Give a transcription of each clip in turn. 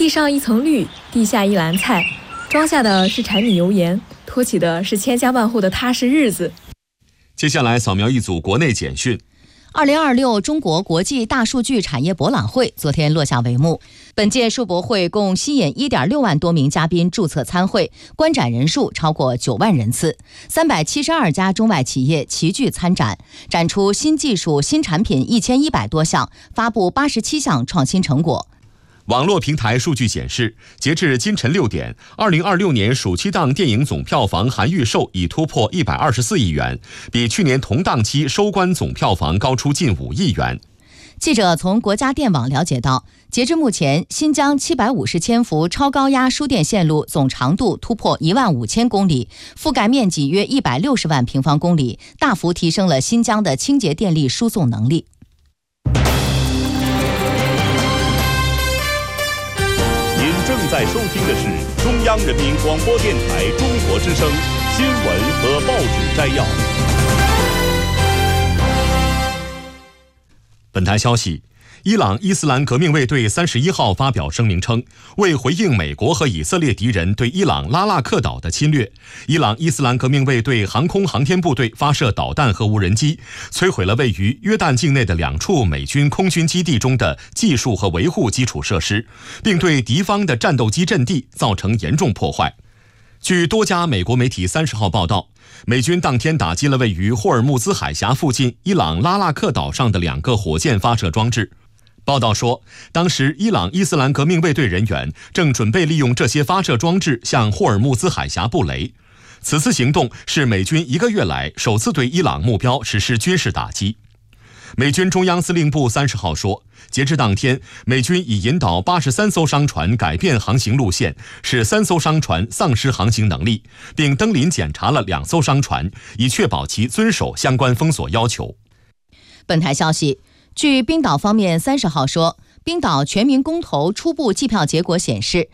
地上一层绿，地下一篮菜，装下的是柴米油盐，托起的是千家万户的踏实日子。 接下来扫描一组国内简讯。 2026中国国际大数据产业博览会昨天落下帷幕。本届数博会共吸引1.6万多名嘉宾注册参会，观展人数超过9万人次，372家中外企业齐聚参展，展出新技术、新产品1100多项，发布87项创新成果。 网络平台数据显示，截至今晨6点，2026年暑期档电影总票房含预售已突破124亿元，比去年同档期收官总票房高出近5亿元。 记者从国家电网了解到，截至目前，新疆750千伏超高压输电线路总长度突破15000公里，覆盖面积约160万平方公里，大幅提升了新疆的清洁电力输送能力。 正在收听的是中央人民广播电台中国之声新闻和报纸摘要。 本台消息，伊朗伊斯兰革命卫队31号发表声明称，为回应美国和以色列敌人对伊朗拉腊克岛的侵略，伊朗伊斯兰革命卫队航空航天部队发射导弹和无人机，摧毁了位于约旦境内的2处美军空军基地中的技术和维护基础设施，并对敌方的战斗机阵地造成严重破坏。据多家美国媒体30号报道，美军当天打击了位于霍尔木兹海峡附近伊朗拉腊克岛上的2个火箭发射装置。报道说，当时伊朗伊斯兰革命卫队人员正准备利用这些发射装置向霍尔木兹海峡布雷。此次行动是美军1个月来首次对伊朗目标实施军事打击。美军中央司令部30号说，截至当天，美军已引导83艘商船改变航行路线，使3艘商船丧失航行能力，并登临检查了2艘商船，以确保其遵守相关封锁要求。 本台消息，据冰岛方面30号说，冰岛全民公投初步计票结果显示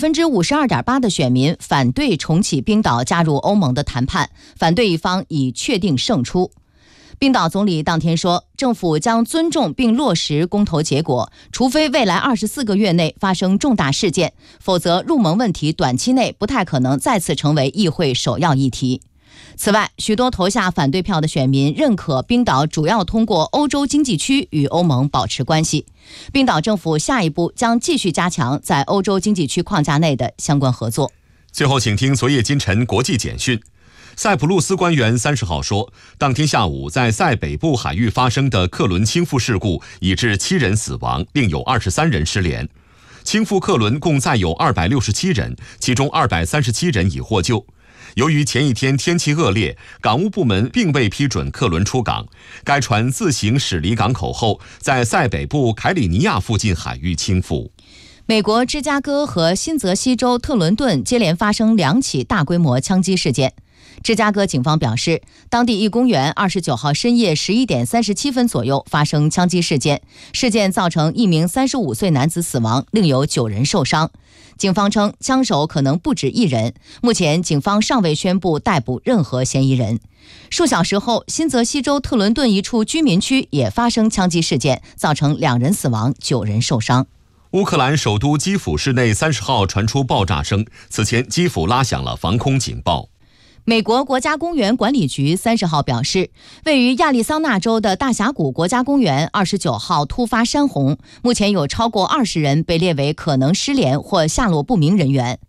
，52.8%的选民反对重启冰岛加入欧盟的谈判，反对一方已确定胜出。冰岛总理当天说，政府将尊重并落实公投结果，除非未来24个月内发生重大事件，否则入盟问题短期内不太可能再次成为议会首要议题。此外，许多投下反对票的选民认可冰岛主要通过欧洲经济区与欧盟保持关系。冰岛政府下一步将继续加强在欧洲经济区框架内的相关合作。 最后，请听昨夜今晨国际简讯。塞浦路斯官员30号说，当天下午在塞北部海域发生的客轮倾覆事故已致7人死亡，另有23人失联。倾覆客轮共载有267人，其中237人已获救。由于前一天天气恶劣，港务部门并未批准客轮出港，该船自行驶离港口后，在塞北部凯里尼亚附近海域倾覆。 美国芝加哥和新泽西州特伦顿接连发生2起大规模枪击事件。芝加哥警方表示，当地一公园29号深夜11点37分左右发生枪击事件，事件造成一名35岁男子死亡，另有9人受伤。警方称，枪手可能不止1人，目前警方尚未宣布逮捕任何嫌疑人。数小时后，新泽西州特伦顿一处居民区也发生枪击事件，造成2人死亡，9人受伤。 乌克兰首都基辅市内30号传出爆炸声，此前基辅拉响了防空警报。 美国国家公园管理局30号表示，位于亚利桑那州的大峡谷国家公园29号突发山洪，目前有超过20人被列为可能失联或下落不明人员。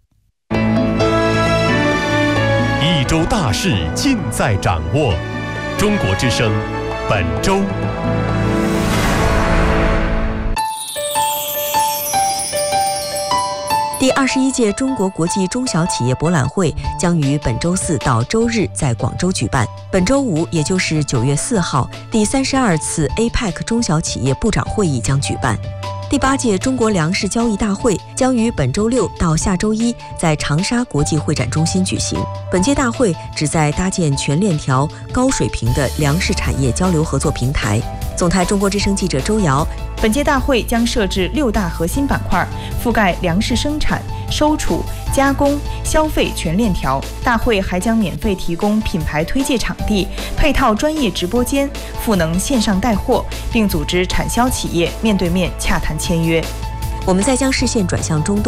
一周大事尽在掌握，中国之声本周。 第21届中国国际中小企业博览会将于本周4到周日在广州举办。本周5，也就是9月4号，第32次 APEC 中小企业部长会议将举办。第8届中国粮食交易大会将于本周6到下周1在长沙国际会展中心举行。本届大会旨在搭建全链条、高水平的粮食产业交流合作平台。总台中国之声记者周瑶。 本届大会将设置6大核心板块，覆盖粮食生产、收储、加工、消费全链条。大会还将免费提供品牌推介场地、配套专业直播间、赋能线上带货，并组织产销企业面对面洽谈签约。 我们再将视线转向中东。